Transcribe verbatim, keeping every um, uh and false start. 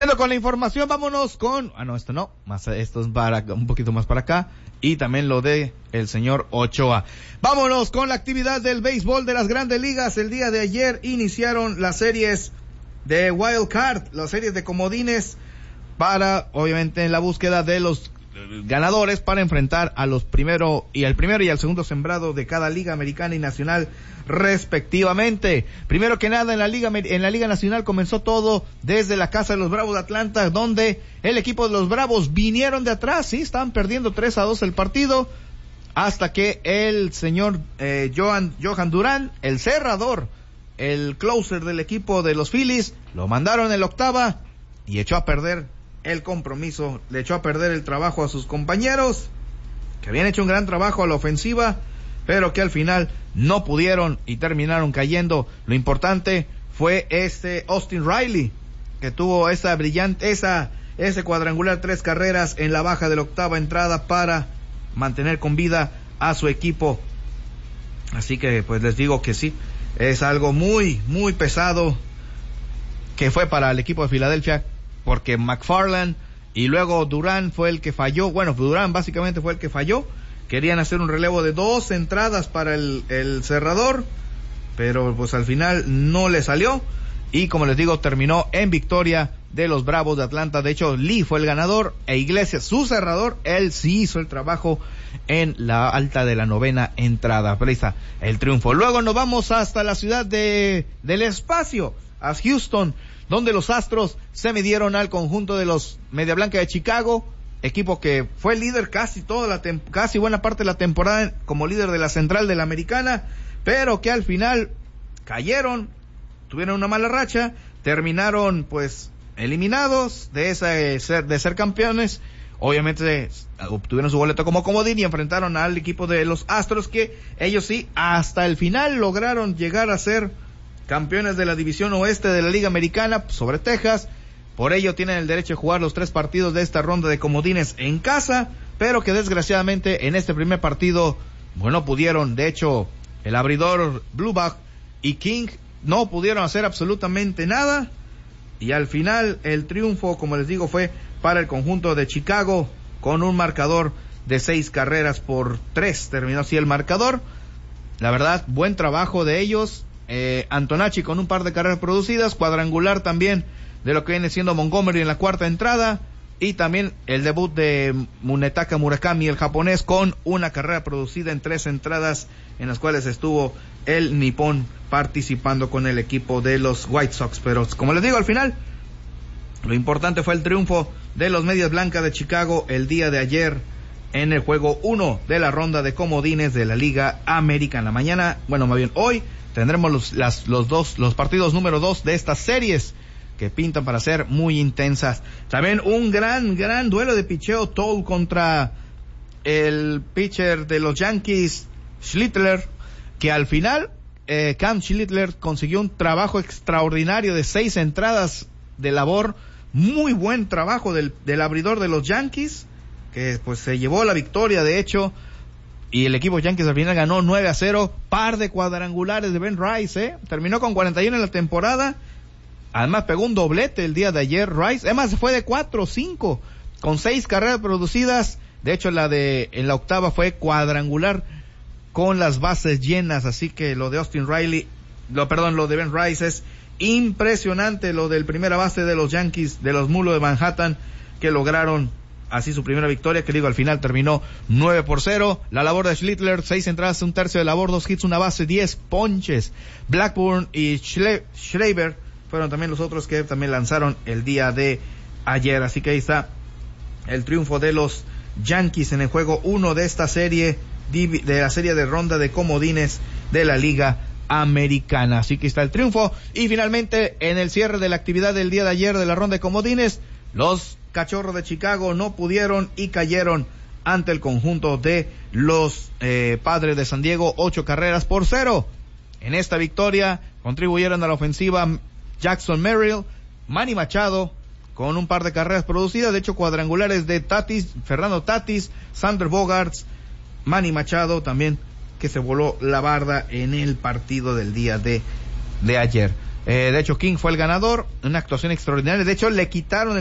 Con la información, vámonos con, ah no, esto no, más, esto es para, un poquito más para acá, y también lo de el señor Ochoa. Vámonos con la actividad del béisbol de las Grandes Ligas. El día de ayer iniciaron las series de Wild Card, las series de comodines, para, obviamente, en la búsqueda de los ganadores para enfrentar a los primero y el primero y el segundo sembrado de cada liga americana y nacional respectivamente. Primero que nada, en la liga en la liga nacional comenzó todo desde la casa de los Bravos de Atlanta, donde el equipo de los Bravos vinieron de atrás, sí, estaban perdiendo tres a dos el partido, hasta que el señor eh, Johan, Johan Durán, el cerrador, el closer del equipo de los Phillies, lo mandaron en la octava y echó a perder el compromiso, le echó a perder el trabajo a sus compañeros, que habían hecho un gran trabajo a la ofensiva, pero que al final no pudieron y terminaron cayendo. Lo importante fue este Austin Riley, que tuvo esa brillante, esa, ese cuadrangular, tres carreras en la baja de la octava entrada para mantener con vida a su equipo. Así que pues les digo que sí, es algo muy, muy pesado que fue para el equipo de Filadelfia, porque McFarland y luego Durán fue el que falló. Bueno, Durán básicamente fue el que falló. Querían hacer un relevo de dos entradas para el, el cerrador, pero pues al final no le salió, y como les digo, terminó en victoria de los Bravos de Atlanta. De hecho, Lee fue el ganador e Iglesias, su cerrador, él sí hizo el trabajo en la alta de la novena entrada. Pero ahí está el triunfo. Luego nos vamos hasta la ciudad de del espacio, a Houston, donde los Astros se midieron al conjunto de los Media Blanca de Chicago, equipo que fue líder casi toda la tem- casi buena parte de la temporada como líder de la Central de la Americana, pero que al final cayeron, tuvieron una mala racha, terminaron pues eliminados de esa de ser, de ser campeones. Obviamente obtuvieron su boleto como comodín y enfrentaron al equipo de los Astros, que ellos sí hasta el final lograron llegar a ser campeones de la división oeste de la Liga Americana sobre Texas. Por ello tienen el derecho de jugar los tres partidos de esta ronda de comodines en casa, pero que desgraciadamente en este primer partido, bueno, pudieron, de hecho, el abridor Bluebach y King no pudieron hacer absolutamente nada, y al final el triunfo, como les digo, fue para el conjunto de Chicago, con un marcador de seis carreras por tres, terminó así el marcador. La verdad, buen trabajo de ellos. Eh, Antonacci con un par de carreras producidas, cuadrangular también de lo que viene siendo Montgomery en la cuarta entrada, y también el debut de Munetaka Murakami, el japonés, con una carrera producida en tres entradas, en las cuales estuvo el nipón participando con el equipo de los White Sox. Pero como les digo, al final lo importante fue el triunfo de los Medias Blancas de Chicago el día de ayer en el juego uno de la ronda de comodines de la Liga Americana. Mañana, bueno, más bien hoy, tendremos los, las, los dos, los partidos número dos de estas series, que pintan para ser muy intensas. También un gran, gran duelo de picheo, Toll contra el pitcher de los Yankees, Schlittler, que al final, eh, Cam Schlittler consiguió un trabajo extraordinario de seis entradas de labor, muy buen trabajo del, del abridor de los Yankees, que pues se llevó la victoria, de hecho, y el equipo Yankees al final ganó nueve a cero, par de cuadrangulares de Ben Rice, eh, terminó con cuarenta y uno en la temporada. Además pegó un doblete el día de ayer Rice, además se fue de cuatro cinco con seis carreras producidas. De hecho la de en la octava fue cuadrangular con las bases llenas, así que lo de Austin Riley, lo perdón, lo de Ben Rice es impresionante, lo del primera base de los Yankees, de los Mulos de Manhattan, que lograron así su primera victoria, que digo, al final terminó nueve por cero. La labor de Schlittler, seis entradas, un tercio de labor, dos hits, una base, diez ponches. Blackburn y Schle- Schreiber fueron también los otros que también lanzaron el día de ayer. Así que ahí está el triunfo de los Yankees en el juego uno de esta serie, de la serie de ronda de comodines de la Liga Americana. Así que está el triunfo. Y finalmente, en el cierre de la actividad del día de ayer de la ronda de comodines, los Cachorros de Chicago no pudieron y cayeron ante el conjunto de los eh, Padres de San Diego, ocho carreras por cero. En esta victoria contribuyeron a la ofensiva Jackson Merrill, Manny Machado, con un par de carreras producidas, de hecho cuadrangulares de Tatis, Fernando Tatis, Sander Bogaerts, Manny Machado también, que se voló la barda en el partido del día de, de ayer. Eh, de hecho, King fue el ganador, una actuación extraordinaria. De hecho, le quitaron el